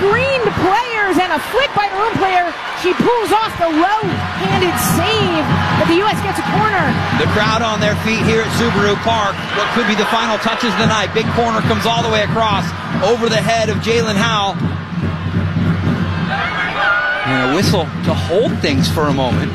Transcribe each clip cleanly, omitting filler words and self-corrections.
screened players and a flick by the room player. She pulls off the low-handed save, but the U.S. gets a corner. The crowd on their feet here at Subaru Park. What could be the final touches of the night. Big corner comes all the way across over the head of Jaelin Howell. And a whistle to hold things for a moment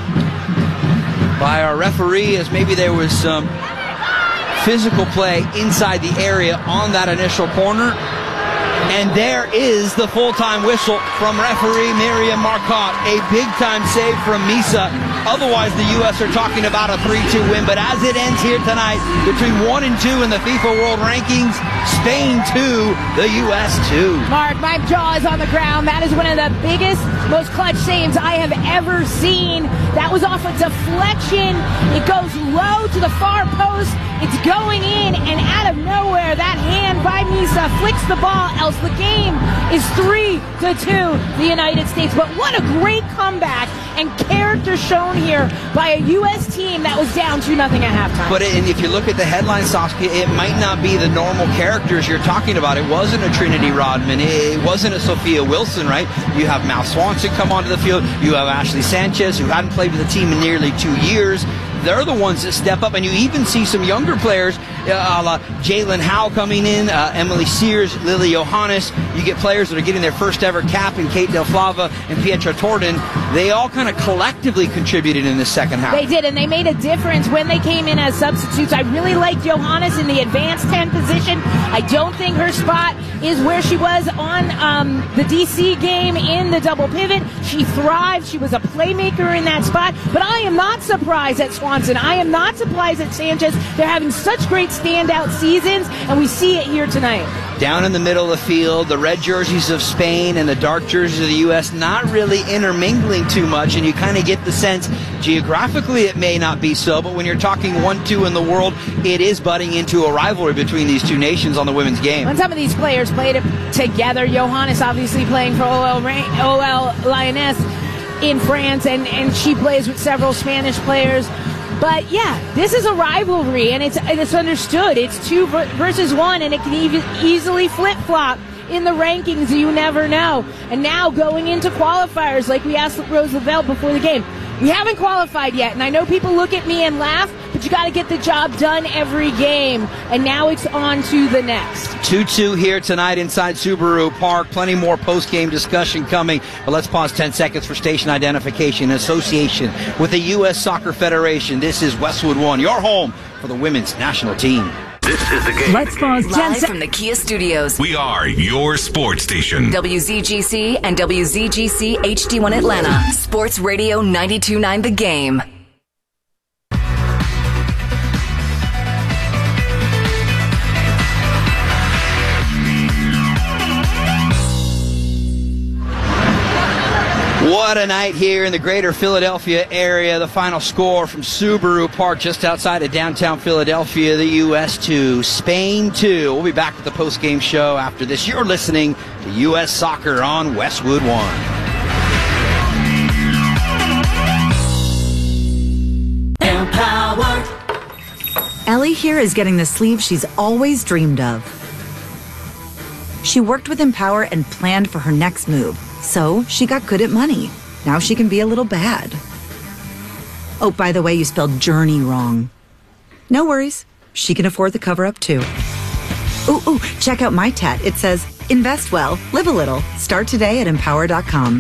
by our referee, as maybe there was some physical play inside the area on that initial corner. And there is the full-time whistle from referee Miriam Marcotte. A big-time save from Misa. Otherwise, the U.S. are talking about a 3-2 win. But as it ends here tonight, between 1 and 2 in the FIFA World Rankings, Spain 2, the U.S. 2. Mark, my jaw is on the ground. That is one of the biggest, most clutch saves I have ever seen. That was off a deflection. It goes low to the far post. It's going in, and out of nowhere, that hand by Misa flicks the ball, else the game is 3-2, the United States. But what a great comeback and character shown here by a U.S. team that was down 2-0 at halftime. But if you look at the headline, Saskia, it might not be the normal characters you're talking about. It wasn't a Trinity Rodman. It wasn't a Sophia Wilson, right? You have Mal Swanson come onto the field. You have Ashley Sanchez, who hadn't played with the team in nearly 2 years. They're the ones that step up, and you even see some younger players, a la Jaelin Howell coming in, Emily Sears, Lily Johannes. You get players that are getting their first ever cap in Kate Del Flava and Pietra Torden. They all kind of collectively contributed in the second half. They did, and they made a difference when they came in as substitutes. I really liked Johannes in the advanced 10 position. I don't think her spot is where she was on the DC game in the double pivot. She thrived. She was a playmaker in that spot. But I am not surprised at Swanson. I am not surprised at Sanchez. They're having such great standout seasons, and we see it here tonight. Down in the middle of the field, the red jerseys of Spain and the dark jerseys of the U.S. not really intermingling too much, and you kind of get the sense geographically it may not be so, but when you're talking 1-2 in the world, it is budding into a rivalry between these two nations on the women's game. And some of these players played it together. Johannes obviously playing for OL Lioness in France, and she plays with several Spanish players. But yeah, this is a rivalry, and it's understood. It's 2 versus 1, and it can easily flip-flop in the rankings. You never know. And now going into qualifiers, like we asked Rose Lavelle before the game, we haven't qualified yet, and I know people look at me and laugh, but you got to get the job done every game. And now it's on to the next. 2-2 here tonight inside Subaru Park. Plenty more post-game discussion coming. But let's pause 10 seconds for station identification in association with the U.S. Soccer Federation. This is Westwood One, your home for the women's national team. This is the game. Let's pause 10 Live from the Kia Studios. We are your sports station. WZGC and WZGC HD1 Atlanta. Sports Radio 92.9 The Game. What a night here in the greater Philadelphia area. The final score from Subaru Park just outside of downtown Philadelphia, the U.S. 2, Spain 2. We'll be back with the post-game show after this. You're listening to U.S. Soccer on Westwood One. Empowered. Ellie here is getting the sleeve she's always dreamed of. She worked with Empower and planned for her next move. So she got good at money. Now she can be a little bad. Oh, by the way, you spelled journey wrong. No worries. She can afford the cover-up too. Ooh, check out my tat. It says, invest well, live a little. Start today at empower.com.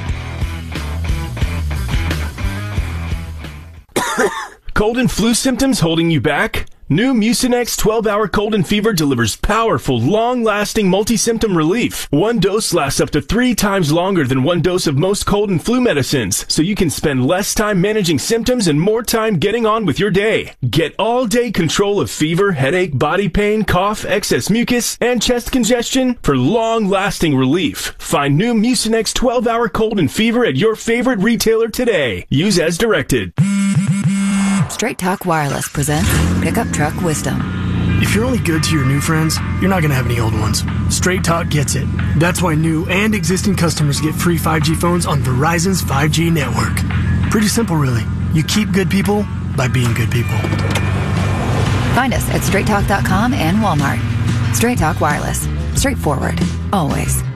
Cold and flu symptoms holding you back? New Mucinex 12-hour cold and fever delivers powerful, long-lasting multi-symptom relief. One dose lasts up to 3 times longer than one dose of most cold and flu medicines, so you can spend less time managing symptoms and more time getting on with your day. Get all-day control of fever, headache, body pain, cough, excess mucus, and chest congestion for long-lasting relief. Find new Mucinex 12-hour cold and fever at your favorite retailer today. Use as directed. Straight Talk Wireless presents Pickup Truck Wisdom. If you're only good to your new friends, you're not going to have any old ones. Straight Talk gets it. That's why new and existing customers get free 5G phones on Verizon's 5G network. Pretty simple, really. You keep good people by being good people. Find us at straighttalk.com and Walmart. Straight Talk Wireless. Straightforward. Always.